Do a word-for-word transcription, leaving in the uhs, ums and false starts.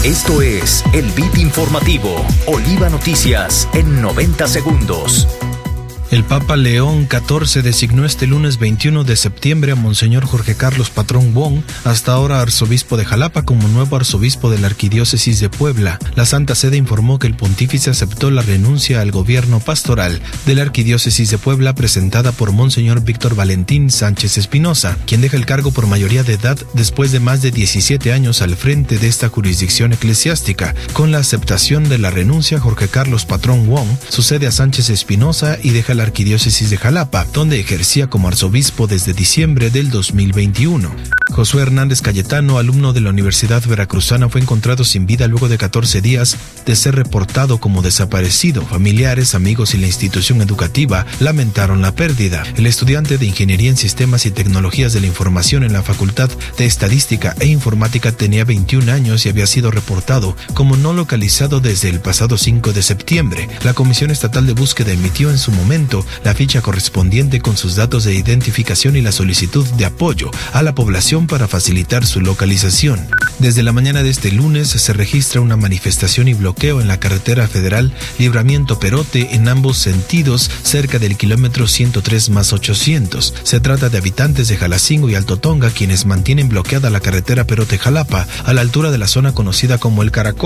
Esto es el Beat Informativo, Oliva Noticias en noventa segundos. El Papa León catorce designó este lunes veintiuno de septiembre a Monseñor Jorge Carlos Patrón Wong, hasta ahora arzobispo de Jalapa, como nuevo arzobispo de la Arquidiócesis de Puebla. La Santa Sede informó que el pontífice aceptó la renuncia al gobierno pastoral de la Arquidiócesis de Puebla presentada por Monseñor Víctor Valentín Sánchez Espinosa, quien deja el cargo por mayoría de edad después de más de diecisiete años al frente de esta jurisdicción eclesiástica. Con la aceptación de la renuncia, Jorge Carlos Patrón Wong sucede a Sánchez Espinosa y deja la Arquidiócesis de Jalapa, donde ejercía como arzobispo desde diciembre del dos mil veintiuno. Josué Hernández Cayetano, alumno de la Universidad Veracruzana, fue encontrado sin vida luego de catorce días de ser reportado como desaparecido. Familiares, amigos y la institución educativa lamentaron la pérdida. El estudiante de Ingeniería en Sistemas y Tecnologías de la Información en la Facultad de Estadística e Informática tenía veintiún años y había sido reportado como no localizado desde el pasado cinco de septiembre. La Comisión Estatal de Búsqueda emitió en su momento la ficha correspondiente con sus datos de identificación y la solicitud de apoyo a la población para facilitar su localización. Desde la mañana de este lunes se registra una manifestación y bloqueo en la carretera federal Libramiento Perote en ambos sentidos, cerca del kilómetro ciento tres más ochocientos. Se trata de habitantes de Jalacingo y Alto Tonga quienes mantienen bloqueada la carretera Perote-Jalapa a la altura de la zona conocida como El Caracol.